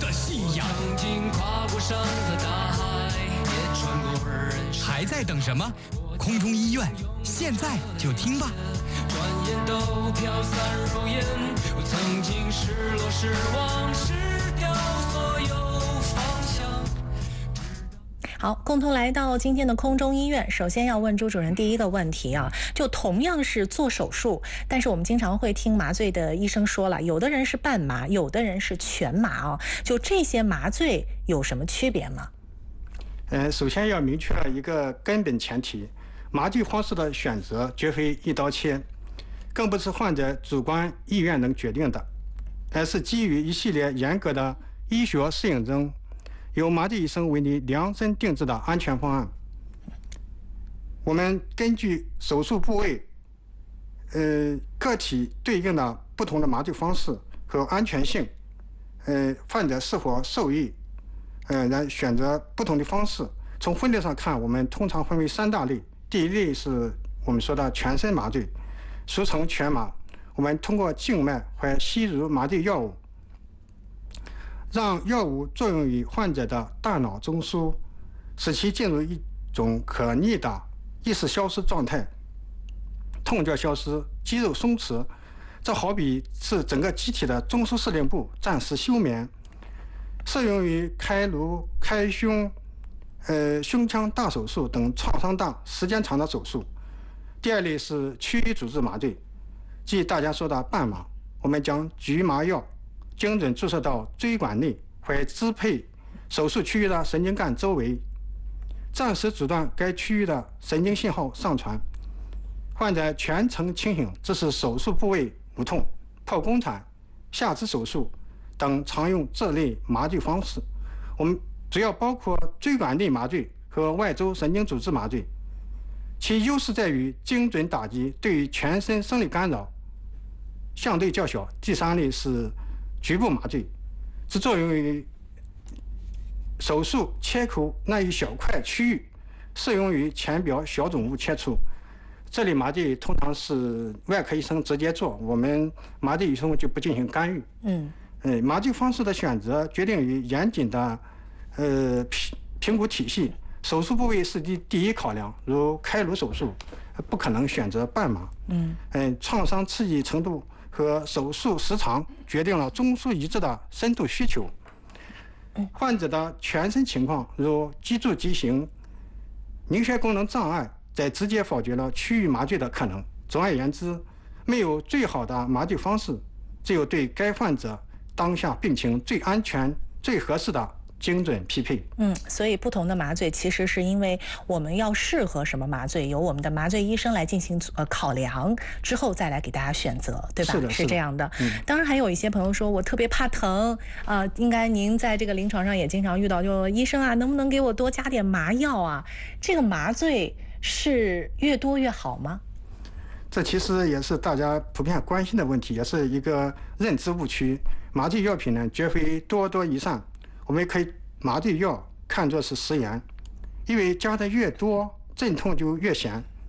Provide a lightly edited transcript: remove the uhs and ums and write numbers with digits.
的信仰。 曾经跨过山和大海，也穿过人生。 还在等什么？空中医院，现在就听吧。 转眼都飘散如烟，我曾经失落失望失掉所有方向。 好，共同来到今天的空中医院。首先要问朱主任第一个问题啊，就同样是做手术，但是我们经常会听麻醉的医生说了，有的人是半麻，有的人是全麻啊，就这些麻醉有什么区别吗？ 首先要明确一个根本前提，麻醉方式的选择绝非一刀切，更不是患者主观意愿能决定的，而是基于一系列严格的医学适应症，由麻醉医生为你量身定制的安全方案。我们根据手术部位、个体对应的不同的麻醉方式和安全性，患者是否受益，来选择不同的方式。从分类上看，我们通常分为3大类。第一类是我们说的全身麻醉，俗称全麻。我们通过静脉或吸入麻醉药物，让药物作用于患者的大脑中枢，使其进入一种可逆的意识消失状态，痛觉消失，肌肉松弛。这好比是整个机体的中枢司令部暂时休眠，适用于开颅、开胸、胸腔大手术等创伤大、时间长的手术。第二类是区域主治麻醉，即大家说的半麻。我们将局麻药精准注射到椎管内或支配手术区域的神经干周围，暂时阻断该区域的神经信号上传，患者全程清醒，这是手术部位无痛、剖宫产、下肢手术等常用这类麻醉方式。我们主要包括椎管内麻醉和外周神经组织麻醉，其优势在于精准打击对于全身生理干扰相对较小。第3类是局部麻醉，只作用于手术切口那一小块区域，适用于浅表小肿物切除。这类麻醉通常是外科医生直接做，我们麻醉医生就不进行干预。麻醉方式的选择决定于严谨的评估体系，手术部位是第一考量，如开颅手术不可能选择半麻。创伤刺激程度和手术时长决定了中枢移植的深度需求。患者的全身情况，如脊柱畸形、凝血功能障碍，在直接否决了区域麻醉的可能。总而言之，没有最好的麻醉方式，只有对该患者当下病情最安全、最合适的精准匹配。 所以不同的麻醉其实是因为我们要适合什么麻醉，由我们的麻醉医生来进行考量，之后再来给大家选择，对吧？是这样的。当然还有一些朋友说我特别怕疼应该您在这个临床上也经常遇到，就医生啊，能不能给我多加点麻药啊？这个麻醉是越多越好吗？ 这其实也是大家普遍关心的问题，也是一个认知误区。麻醉药品呢，绝非多多益善。我们可以麻醉药看作是食盐，因为加的越多，镇痛就越咸。